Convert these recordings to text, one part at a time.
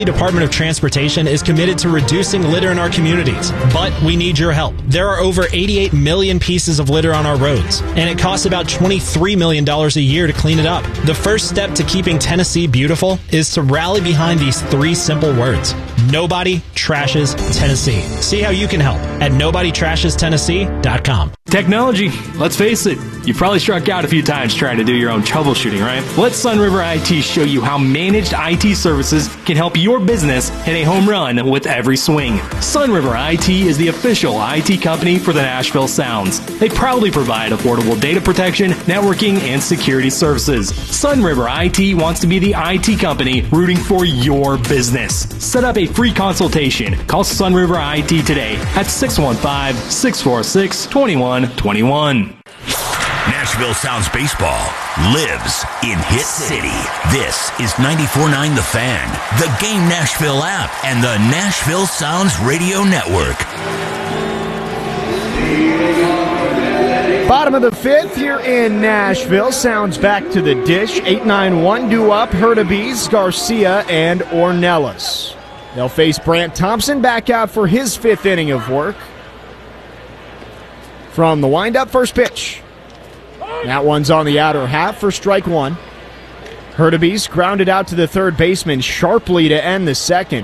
Department of Transportation is committed to reducing litter in our communities, but we need your help. There are over 88 million pieces of litter on our roads, and it costs about $23 million a year to clean it up. The first step to keeping Tennessee beautiful is to rally behind these 3 simple words. Nobody trashes Tennessee. See how you can help at nobodytrashestennessee.com. Technology, let's face it, you've probably struck out a few times trying to do your own troubleshooting, right? Let Sunriver IT show you how managed IT services can help your business hit a home run with every swing. Sunriver IT is the official IT company for the Nashville Sounds. They proudly provide affordable data protection, networking, and security services. Sunriver IT wants to be the IT company rooting for your business. Set up a free consultation. Call Sunriver IT today at 615-646-2121. Nashville Sounds baseball lives in Hit City. This is 94.9 The Fan, the Game Nashville app, and the Nashville Sounds Radio Network. Bottom of the 5th here in Nashville. Sounds back to the dish. 8-9-1 due up. Hurtubise, Garcia, and Ornelas. They'll face Brant Thompson back out for his 5th inning of work. From the windup, first pitch. That one's on the outer half for strike 1. Hurtubise grounded out to the third baseman sharply to end the second.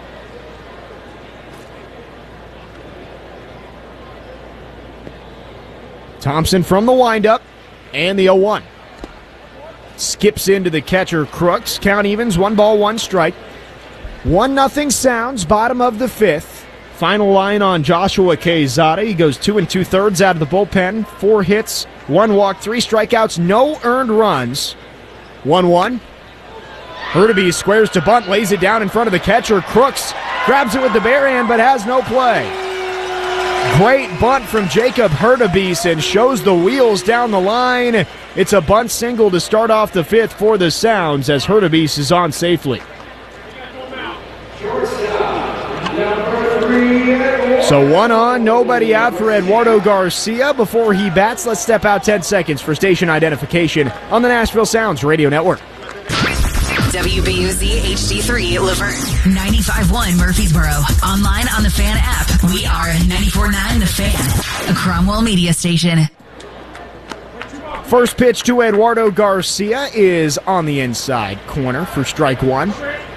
Thompson from the windup and the 0-1. Skips into the catcher Crooks. Count evens, 1 ball, 1 strike. 1-0 Sounds, bottom of the 5th. Final line on Joshua Quezada. He goes 2 2/3 out of the bullpen. 4 hits, 1 walk, 3 strikeouts, no earned runs. 1-1. Hurtubise squares to bunt, lays it down in front of the catcher. Crooks grabs it with the bare hand but has no play. Great bunt from Jacob Hurtubise and shows the wheels down the line. It's a bunt single to start off the 5th for the Sounds as Hurtubise is on safely. So 1 on, nobody out for Eduardo Garcia. Before he bats, let's step out 10 seconds for station identification on the Nashville Sounds Radio Network. WBUZ HD3 Laverne, 95.1 Murfreesboro. Online on the Fan app. We are 94.9 The Fan, a Cromwell media station. First pitch to Eduardo Garcia is on the inside corner for strike 1.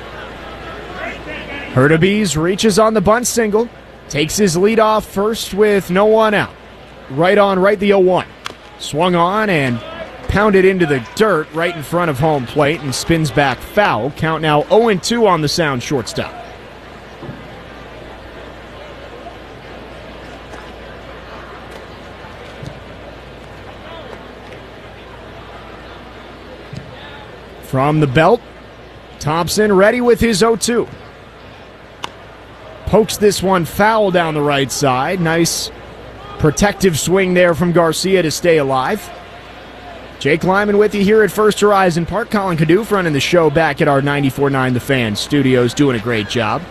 Hurtubise reaches on the bunt single. Takes his lead off first with no one out. Right on right, the 0-1. Swung on and pounded into the dirt right in front of home plate and spins back foul. Count now 0-2 on the Sound shortstop. From the belt, Thompson ready with his 0-2. Pokes this one foul down the right side. Nice protective swing there from Garcia to stay alive. Jake Lyman with you here at First Horizon Park. Colin Kadoof running the show back at our 94.9 The Fan studios, doing a great job.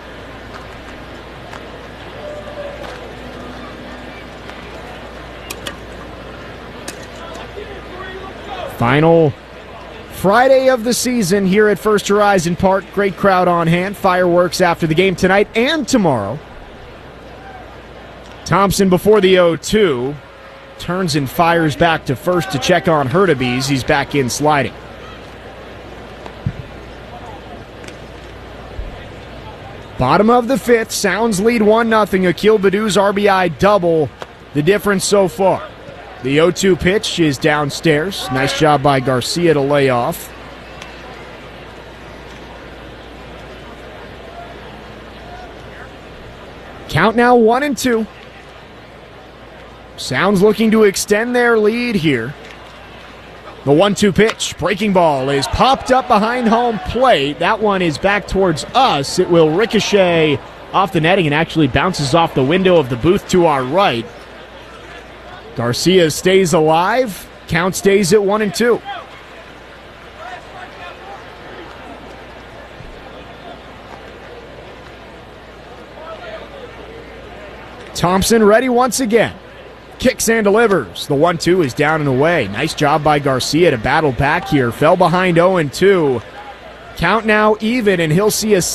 Final Friday of the season here at First Horizon Park. Great crowd on hand. Fireworks after the game tonight and tomorrow. Thompson before the 0-2. Turns and fires back to first to check on Hurtubise. He's back in sliding. Bottom of the 5th. Sounds lead 1-0. Akil Baddoo's RBI double. The difference so far. The 0-2 pitch is downstairs. Nice job by Garcia to lay off. Count now 1-2. Sounds looking to extend their lead here. The 1-2 pitch, breaking ball, is popped up behind home plate. That one is back towards us. It will ricochet off the netting and actually bounces off the window of the booth to our right. Garcia stays alive. Count stays at 1-2. Thompson ready once again. Kicks and delivers. The 1-2 is down and away. Nice job by Garcia to battle back here. Fell behind 0-2. Count now even, and he'll see a